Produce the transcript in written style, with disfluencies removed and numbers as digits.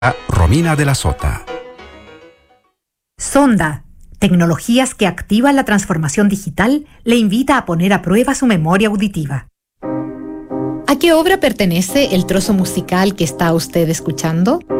Romina de la Sota. Sonda, tecnologías que activan la transformación digital, le invita a poner a prueba su memoria auditiva. ¿A qué obra pertenece el trozo musical que está usted escuchando?